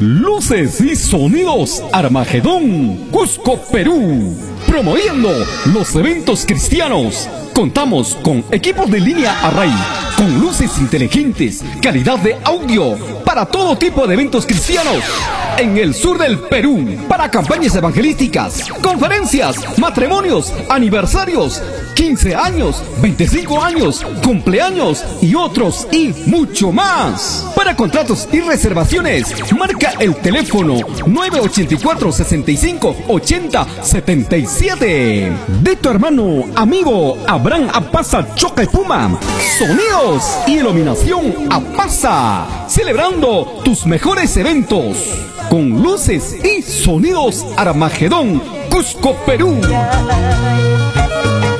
Luces y sonidos Armagedón, Cusco, Perú. Promoviendo los eventos cristianos. Contamos con equipos de línea Array, con luces inteligentes, calidad de audio, para todo tipo de eventos cristianos. En el sur del Perú, para campañas evangelísticas, conferencias, matrimonios, aniversarios, 15 años, 25 años, cumpleaños y otros y mucho más. Para contratos y reservaciones, marca el teléfono 984-65-80-77. De tu hermano, amigo Abraham Apasa Choca y Puma. Sonidos y iluminación Apasa. Celebrando tus mejores eventos. Con luces y sonidos Armagedón, Cusco, Perú.